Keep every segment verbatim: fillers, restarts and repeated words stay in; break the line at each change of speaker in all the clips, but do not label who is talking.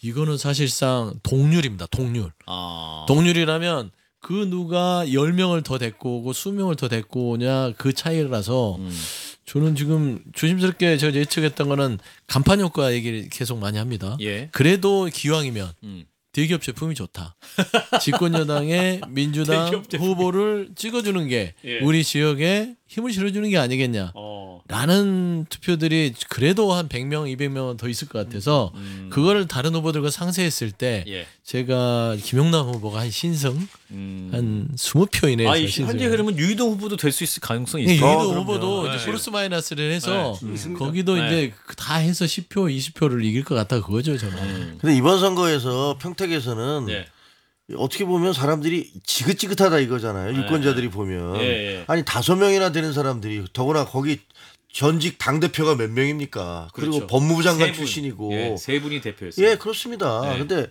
이거는 사실상 동률입니다. 동률.
아.
동률이라면 그 누가 열 명을 더 데리고 오고 이십 명을 더 데리고 오냐 그 차이라서
음.
저는 지금 조심스럽게 제가 예측했던 거는 간판 효과 얘기를 계속 많이 합니다.
예.
그래도 기왕이면
음.
대기업 제품이 좋다. 집권 여당의 민주당
대기업 제품이.
후보를 찍어주는 게
예.
우리 지역에 힘을 실어주는 게 아니겠냐.
어.
라는 투표들이 그래도 한 백 명, 이백 명은 더 있을 것 같아서
음.
그거를 다른 후보들과 상세했을 때
예.
제가 김용남 후보가 한 신승
음.
한 이십 표 이내에서
아, 이-
신승.
현재 흐름은 유이동 후보도 될 수 있을 가능성이
네,
있어요.
유이도
그럼요.
후보도
네.
이제 플러스 마이너스를 해서
네.
있습니다.
거기도
네.
이제 다 해서 십 표, 이십 표를 이길 것 같다 그거죠 저는.
음.
근데 이번 선거에서 평택에서는
네.
어떻게 보면 사람들이 지긋지긋하다 이거잖아요. 유권자들이 보면.
예, 예.
아니 다섯 명이나 되는 사람들이 더구나 거기 전직 당대표가 몇 명입니까? 그리고
그렇죠.
법무부 장관
세 분.
출신이고.
예, 세 분이 대표였어요.
예, 그렇습니다.
네.
근데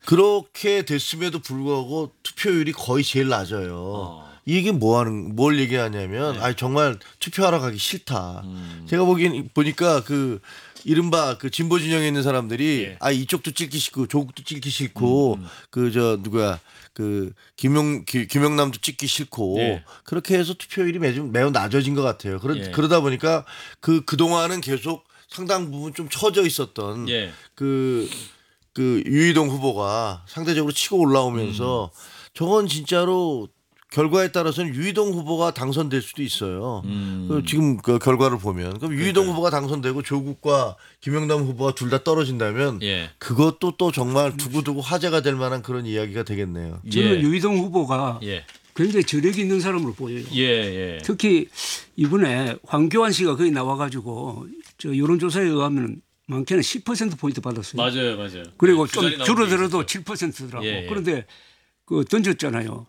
그렇게 됐음에도 불구하고 투표율이 거의 제일 낮아요.
어.
이게 뭐 하는 뭘 얘기하냐면
네.
아니 정말 투표하러 가기 싫다.
음.
제가 보기엔 보니까 그 이른바 그 진보 진영에 있는 사람들이
예.
아 이쪽도 찍기 싫고 저쪽도 찍기 싫고
음, 음.
그 저 누구야 그 김용 기- 김영남도 찍기 싫고
예.
그렇게 해서 투표율이 매우 매우 낮아진 것 같아요. 그러,
예.
그러다 보니까 그 그동안은 계속 상당 부분 좀 처져 있었던
예.
그, 그 유이동 후보가 상대적으로 치고 올라오면서
음.
저건 진짜로 결과에 따라서는 유이동 후보가 당선될 수도 있어요.
음.
그 지금 그 결과를 보면 그럼 유이동
그러니까요.
후보가 당선되고 조국과 김영남 후보가 둘 다 떨어진다면
예.
그것도 또 정말 두고두고 화제가 될 만한 그런 이야기가 되겠네요.
저는
예.
유이동 후보가
예.
굉장히 저력이 있는 사람으로 보여요.
예. 예.
특히 이번에 황교안 씨가 거기 나와가지고 저 여론조사에 의하면 많게는 십 퍼센트 포인트 받았어요.
맞아요, 맞아요.
그리고
네,
좀
두 자리 나온
줄어들어도
게 있었죠.
칠 퍼센트더라고.
예, 예.
그런데 그 던졌잖아요.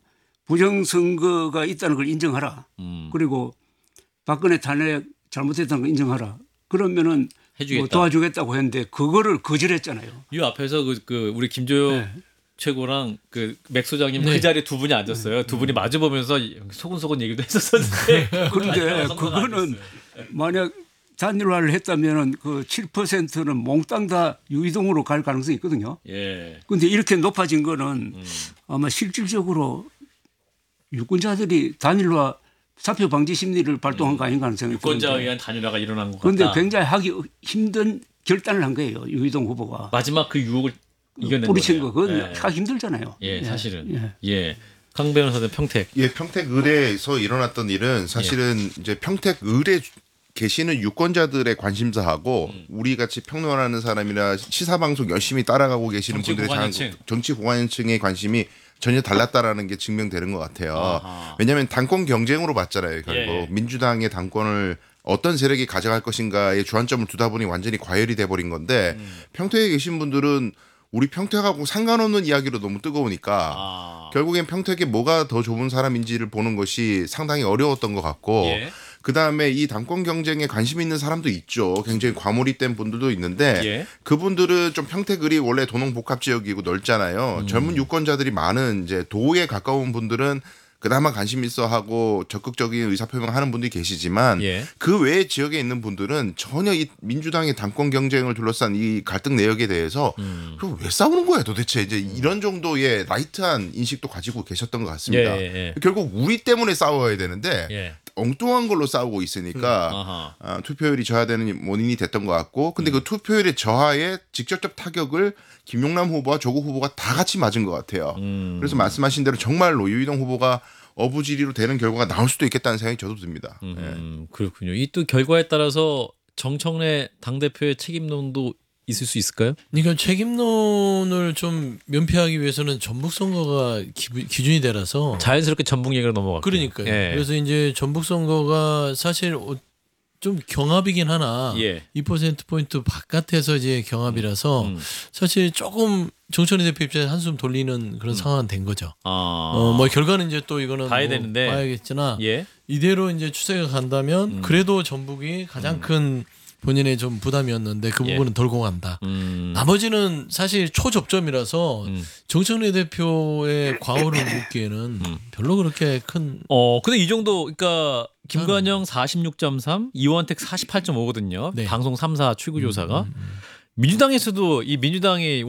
부정선거가 있다는 걸 인정하라.
음.
그리고 박근혜 탄핵 잘못했다는 걸 인정하라. 그러면은
해주겠다.
뭐 도와주겠다고 했는데 그거를 거절했잖아요.
이 앞에서 그, 그 우리 김조영
네.
최고랑 그 맥 소장님
네.
그 자리에 두 분이 앉았어요. 두 분이 마주 보면서 소근소근 얘기도 했었었는데
그런데
선거가 안
그거는
됐어요.
만약 단일화를 했다면은 그 칠 퍼센트는 몽땅 다 유이동으로 갈 가능성이 있거든요.
예.
그런데 이렇게 높아진 거는
음.
아마 실질적으로 유권자들이 단일화 사표 방지 심리를 발동한 거 아닌가 하는 생각이
유권자에
드는데
의한 단일화가 일어난 것 같다.
그런데 굉장히 하기 힘든 결단을 한 거예요. 유이동 후보가.
마지막 그 유혹을 이겨낸
뿌리친
거네요.
거. 그건
예.
하기 힘들잖아요.
예, 사실은.
예.
예. 강 변호사는 평택.
예, 평택 의뢰에서 일어났던 일은 사실은 이제 평택 의뢰 계시는 유권자들의 관심사하고
음.
우리 같이 평론하는 사람이나 시사 방송 열심히 따라가고 계시는
정치
분들의
고관여층.
장- 정치 고관여층의 관심이 전혀 달랐다라는 게 증명되는 것 같아요.
아하.
왜냐하면 당권 경쟁으로 봤잖아요. 결국
예, 예.
민주당의 당권을 어떤 세력이 가져갈 것인가에 주안점을 두다 보니 완전히 과열이 돼버린 건데
음.
평택에 계신 분들은 우리 평택하고 상관없는 이야기로 너무 뜨거우니까
아.
결국엔 평택에 뭐가 더 좋은 사람인지를 보는 것이 상당히 어려웠던 것 같고
예.
그 다음에 이 당권 경쟁에 관심 있는 사람도 있죠. 굉장히 과몰입된 분들도 있는데
예.
그분들은 좀 평택을이 원래 도농 복합 지역이고 넓잖아요.
음.
젊은 유권자들이 많은 이제 도에 가까운 분들은 그나마 관심 있어 하고 적극적인 의사표명하는 분들이 계시지만
예.
그 외의 지역에 있는 분들은 전혀 이 민주당의 당권 경쟁을 둘러싼 이 갈등 내역에 대해서
음.
그럼 왜 싸우는 거야 도대체 이제 이런 정도의 라이트한 인식도 가지고 계셨던 것 같습니다.
예, 예, 예.
결국 우리 때문에 싸워야 되는데
예.
엉뚱한 걸로 싸우고 있으니까
아하.
아, 투표율이 저하되는 원인이 됐던 것 같고 근데 그 투표율의 저하에 직접적 타격을 김용남 후보와 조국 후보가 다 같이 맞은 것 같아요.
음.
그래서 말씀하신 대로 정말로 유이동 후보가 어부지리로 되는 결과가 나올 수도 있겠다는 생각이 저도 듭니다. 예.
음, 그렇군요. 이 또 결과에 따라서 정청래 당대표의 책임론도 있을 수 있을까요?
그러니까 책임론을 좀 면피하기 위해서는 전북 선거가 기부, 기준이 되라서
자연스럽게 전북 얘기로 넘어갈게요.
그러니까요.
예.
그래서 이제 전북 선거가 사실 어- 좀 경합이긴 하나
예.
이 퍼센트 포인트 바깥에서 이제 경합이라서
음.
사실 조금 정천희 대표 입장에서 한숨 돌리는 그런 상황은 된 거죠.
아.
어, 뭐 결과는 이제 또 이거는
봐야
뭐
되는데.
봐야겠지나
예.
이대로 이제 추세가 간다면
음.
그래도 전북이 가장 큰 본인의 좀 부담이었는데 그
예.
부분은 덜고 간다.
음.
나머지는 사실 초접점이라서
음.
정청래 대표의 과오를 묻기에는
음.
별로 그렇게 큰
어, 근데 이 정도 그러니까 김관영 사십육 점 삼, 이원택 사십팔 점 오거든요.
네.
방송 삼 사 출구 조사가.
음, 음, 음.
민주당에서도 이 민주당이